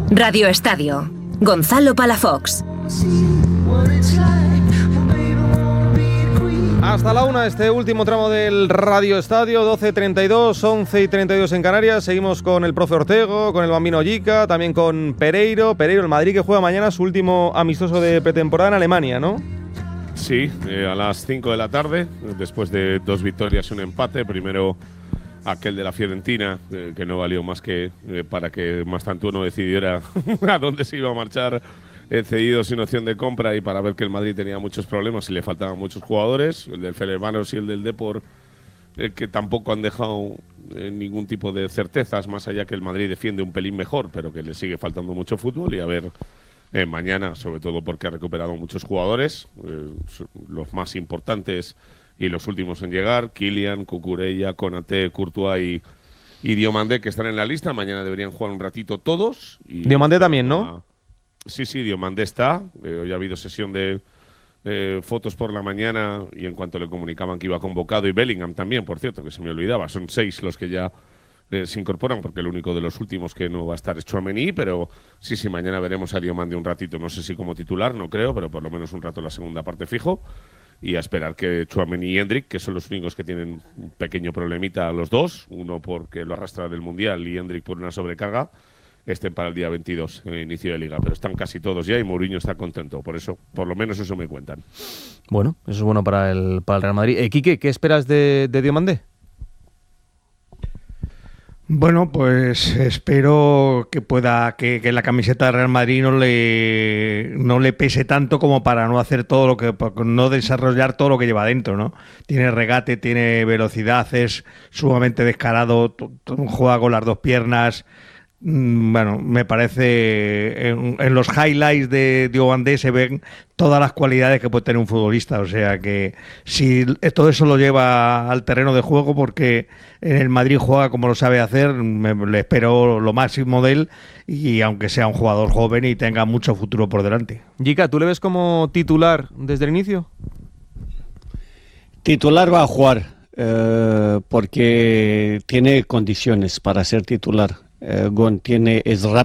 Radio Estadio. Gonzalo Palafox. Hasta la 1, este último tramo del Radio Estadio, 12:32, 11:32 en Canarias. Seguimos con el profe Ortego, con el Bambino Yica, también con Pereiro, el Madrid, que juega mañana su último amistoso de pretemporada en Alemania, ¿no? Sí, a las 5 de la tarde, después de 2 victorias y un empate. Primero aquel de la Fiorentina, que no valió más que para que Mastantuono decidiera a dónde se iba a marchar, cedido sin opción de compra, y para ver que el Madrid tenía muchos problemas y le faltaban muchos jugadores, el del Fenerbahce y el del Depor, que tampoco han dejado ningún tipo de certezas, más allá que el Madrid defiende un pelín mejor, pero que le sigue faltando mucho fútbol. Y a ver mañana, sobre todo porque ha recuperado muchos jugadores, los más importantes y los últimos en llegar: Kylian, Cucurella, Konaté, Courtois y Diomandé, que están en la lista. Mañana deberían jugar un ratito todos. Y Diomandé también, ¿no? Sí, Diomandé está. Hoy ha habido sesión de fotos por la mañana, y en cuanto le comunicaban que iba convocado, y Bellingham también, por cierto, que se me olvidaba. Son 6 los que ya se incorporan, porque el único de los últimos que no va a estar es Tchouaméni, pero sí, mañana veremos a Diomandé un ratito. No sé si como titular, no creo, pero por lo menos un rato en la segunda parte fijo. Y a esperar que Tchouaméni y Endrick, que son los únicos que tienen un pequeño problemita los dos, uno porque lo arrastra del Mundial y Endrick por una sobrecarga, estén para el día 22, en el inicio de Liga. Pero están casi todos ya y Mourinho está contento. Por eso, por lo menos eso me cuentan. Bueno, eso es bueno para el Real Madrid. Quique, ¿qué esperas de Diomandé? Bueno, pues espero que pueda, que la camiseta del Real Madrid no le pese tanto como para no hacer todo lo que, no desarrollar todo lo que lleva dentro, ¿no? Tiene regate, tiene velocidad, es sumamente descarado, juega con las dos piernas. Bueno, me parece en los highlights de Diomandé se ven todas las cualidades que puede tener un futbolista. O sea que si todo eso lo lleva al terreno de juego, porque en el Madrid juega como lo sabe hacer, le espero lo máximo de él, y aunque sea un jugador joven y tenga mucho futuro por delante. Yica, ¿tú le ves como titular desde el inicio? Titular va a jugar porque tiene condiciones para ser titular. Gon es rápido.